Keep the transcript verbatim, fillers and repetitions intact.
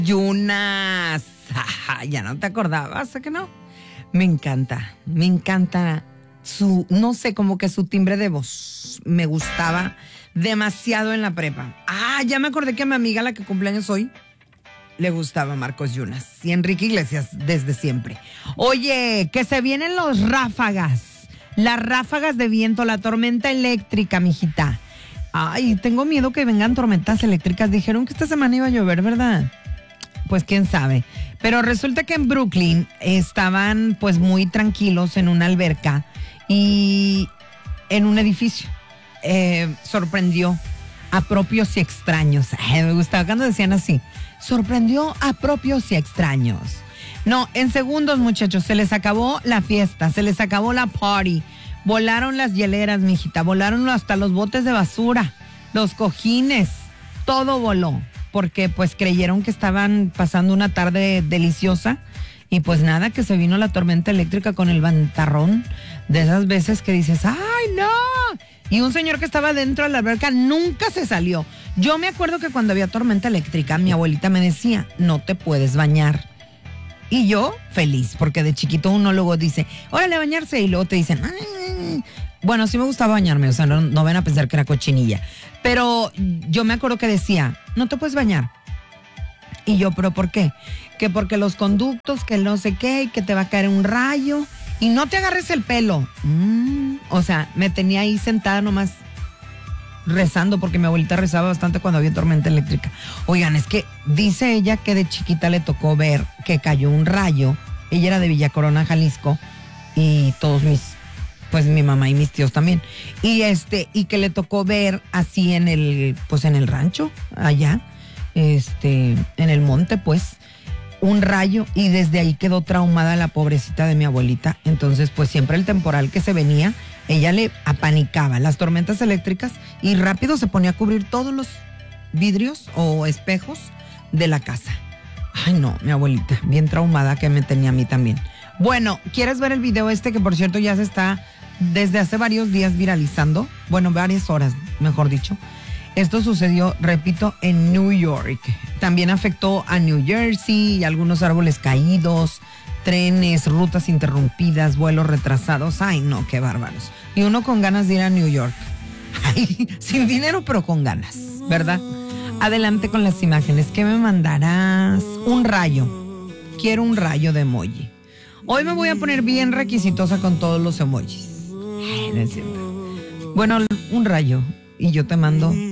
Yunas. Ya no te acordabas, ¿a que no? Me encanta, me encanta su, no sé, como que su timbre de voz. Me gustaba demasiado en la prepa. Ah, ya me acordé que a mi amiga, la que cumpleaños hoy, le gustaba Marcos Yunas. Y Enrique Iglesias, desde siempre. Oye, que se vienen los ráfagas. Las ráfagas de viento, la tormenta eléctrica, mijita. Ay, tengo miedo que vengan tormentas eléctricas. Dijeron que esta semana iba a llover, ¿verdad? Pues quién sabe. Pero resulta que en Brooklyn estaban pues muy tranquilos en una alberca y en un edificio. Eh, sorprendió a propios y extraños. Ay, me gustaba cuando decían así. Sorprendió a propios y extraños. No, en segundos, muchachos, se les acabó la fiesta, se les acabó la party. Volaron las hieleras, mijita, volaron hasta los botes de basura, los cojines, todo voló. Porque pues creyeron que estaban pasando una tarde deliciosa y pues nada, que se vino la tormenta eléctrica con el ventarrón de esas veces que dices, ¡ay, no! Y un señor que estaba dentro de la alberca nunca se salió. Yo me acuerdo que cuando había tormenta eléctrica, mi abuelita me decía, no te puedes bañar. Y yo, feliz, porque de chiquito uno luego dice, órale a bañarse, y luego te dicen, ¡ay! Bueno, sí me gustaba bañarme, o sea, no, no van a pensar que era cochinilla. Pero yo me acuerdo que decía, no te puedes bañar. Y yo, ¿pero por qué? Que porque los conductos, que no sé qué, y que te va a caer un rayo, y no te agarres el pelo. Mm, o sea, me tenía ahí sentada nomás rezando, porque mi abuelita rezaba bastante cuando había tormenta eléctrica. Oigan, es que dice ella que de chiquita le tocó ver que cayó un rayo. Ella era de Villa Corona, Jalisco, y todos mis... pues mi mamá y mis tíos también. Y este, y que le tocó ver así en el, pues en el rancho, allá, este, en el monte, pues, un rayo, y desde ahí quedó traumada la pobrecita de mi abuelita. Entonces, pues siempre el temporal que se venía, ella le apanicaba las tormentas eléctricas y rápido se ponía a cubrir todos los vidrios o espejos de la casa. Ay, no, mi abuelita, bien traumada que me tenía a mí también. Bueno, ¿quieres ver el video este que, por cierto, ya se está desde hace varios días viralizando? Bueno, varias horas, mejor dicho. Esto sucedió, repito, en New York. También afectó a New Jersey y algunos árboles caídos, trenes, rutas interrumpidas, vuelos retrasados. Ay, no, qué bárbaros. Y uno con ganas de ir a New York. Ay, sin dinero, pero con ganas, ¿verdad? Adelante con las imágenes. ¿Qué me mandarás? Un rayo. Quiero un rayo de emoji. Hoy me voy a poner bien requisitosa con todos los emojis. Ay, no es cierto. Bueno, un rayo. Y yo te mando